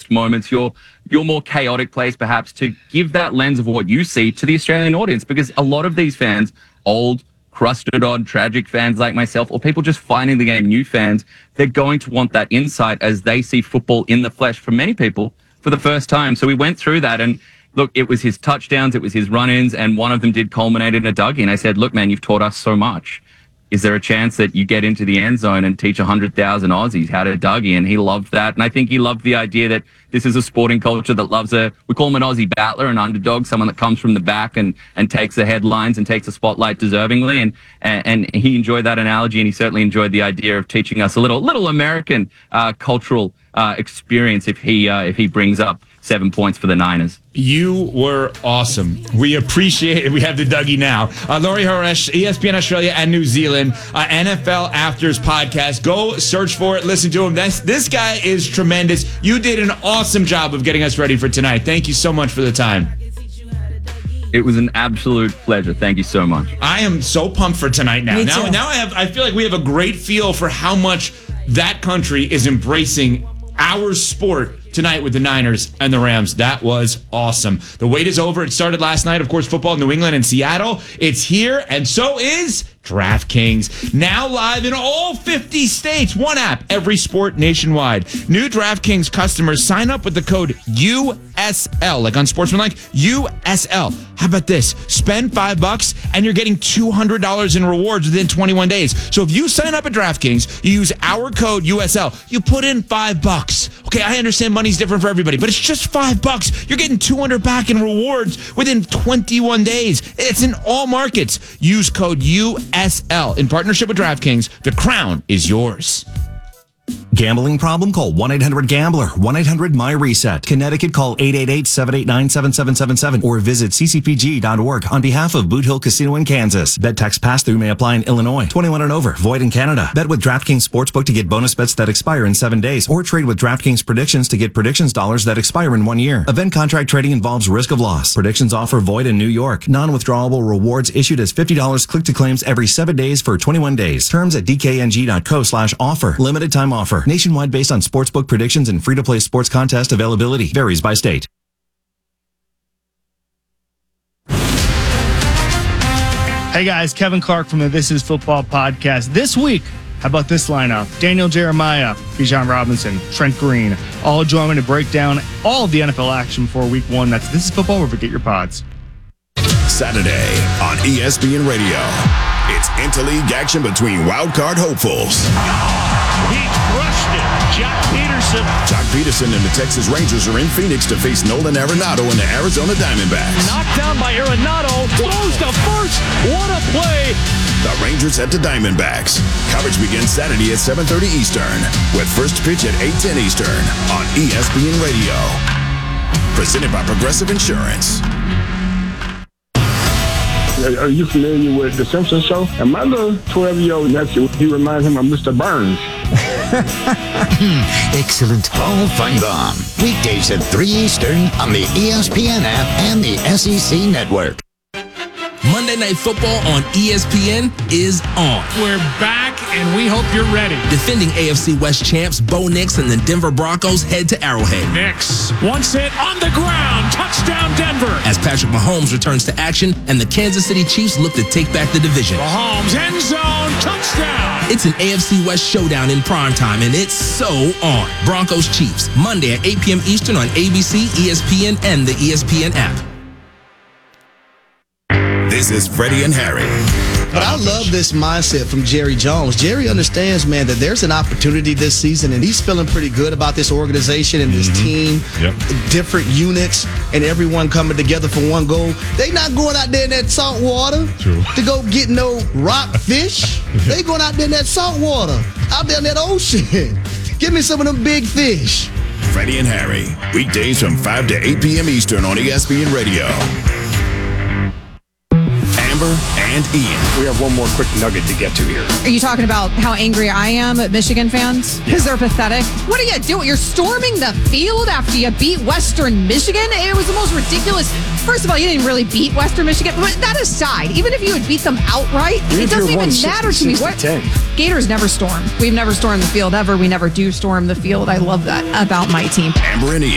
lowest moments, your more chaotic plays, perhaps, to give that lens of what you see to the Australian audience. Because a lot of these fans, old, crusted on, tragic fans like myself, or people just finding the game, new fans, they're going to want that insight as they see football in the flesh, for many people, for the first time. So we went through that, and look, it was his touchdowns, it was his run-ins, and one of them did culminate in a Dougie. And I said, look, man, you've taught us so much. Is there a chance that you get into the end zone and teach 100,000 Aussies how to Dougie? And he loved that. And I think he loved the idea that this is a sporting culture that loves we call him an Aussie battler, an underdog, someone that comes from the back and takes the headlines and takes the spotlight deservingly. And he enjoyed that analogy, and he certainly enjoyed the idea of teaching us a little American cultural experience if he brings up 7 points for the Niners. You were awesome. We appreciate it. We have the Dougie now. Laurie Horesh, ESPN Australia and New Zealand, NFL Afters podcast. Go search for it. Listen to him. This guy is tremendous. You did an awesome job of getting us ready for tonight. Thank you so much for the time. It was an absolute pleasure. Thank you so much. I am so pumped for tonight now. Me too. Now I feel like we have a great feel for how much that country is embracing our sport tonight with the Niners and the Rams. That was awesome. The wait is over. It started last night. Of course, football in New England and Seattle. It's here, and so is DraftKings. Now live in all 50 states. One app, every sport nationwide. New DraftKings customers sign up with the code USL, like unsportsmanlike, USL. How about this? Spend $5 and you're getting $200 in rewards within 21 days. So if you sign up at DraftKings, you use our code USL, you put in $5. Okay, I understand money's different for everybody, but it's just $5. You're getting $200 back in rewards within 21 days. It's in all markets. Use code USL in partnership with DraftKings. The crown is yours. Gambling problem? Call 1-800-GAMBLER. 1-800-MY-RESET. Connecticut, call 888-789-7777 or visit ccpg.org on behalf of Boot Hill Casino in Kansas. Bet tax pass-through may apply in Illinois. 21 and over. Void in Canada. Bet with DraftKings Sportsbook to get bonus bets that expire in 7 days, or trade with DraftKings Predictions to get predictions dollars that expire in 1 year. Event contract trading involves risk of loss. Predictions offer void in New York. Non-withdrawable rewards issued as $50 click-to-claims every 7 days for 21 days. Terms at dkng.co/offer. Limited time offer. Nationwide based on sportsbook predictions and free-to-play sports contest availability. Varies by state. Hey guys, Kevin Clark from the This Is Football podcast. This week, how about this lineup? Daniel Jeremiah, Bijan Robinson, Trent Green, all join me to break down all of the NFL action for week 1. That's This Is Football, wherever you get your pods. Saturday on ESPN Radio. It's interleague action between wildcard hopefuls. He crushed it. Jock Peterson and the Texas Rangers are in Phoenix to face Nolan Arenado and the Arizona Diamondbacks. Knocked down by Arenado. Throws to first. What a play. The Rangers at the Diamondbacks. Coverage begins Saturday at 7:30 Eastern, with first pitch at 8:10 Eastern on ESPN Radio. Presented by Progressive Insurance. Are you familiar with The Simpsons show? And my little 12-year-old nephew, he reminds him of Mr. Burns. Excellent. Paul Feinbaum. Weekdays at 3 Eastern on the ESPN app and the SEC Network. Monday Night Football on ESPN is on. We're back, and we hope you're ready. Defending AFC West champs Bo Nix and the Denver Broncos head to Arrowhead. Nix, once hit on the ground, touchdown Denver. As Patrick Mahomes returns to action and the Kansas City Chiefs look to take back the division. Mahomes, end zone, touchdown. It's an AFC West showdown in primetime, and it's so on. Broncos Chiefs, Monday at 8 p.m. Eastern on ABC, ESPN, and the ESPN app. This is Freddie and Harry. But I love this mindset from Jerry Jones. Jerry understands, man, that there's an opportunity this season, and he's feeling pretty good about this organization and this team, different units, and everyone coming together for one goal. They not going out there in that salt water to go get no rock fish. They going out there in that salt water, out there in that ocean. Give me some of them big fish. Freddie and Harry, weekdays from 5 to 8 p.m. Eastern on ESPN Radio. Amber and Ian. We have one more quick nugget to get to here. Are you talking about how angry I am at Michigan fans? Because they're pathetic. What are you doing? You're storming the field after you beat Western Michigan? It was the most ridiculous. First of all, you didn't really beat Western Michigan. But that aside, even if you had beat them outright, it doesn't even matter to me. What? Gators never storm. We've never stormed the field ever. We never do storm the field. I love that about my team. Amber and Ian.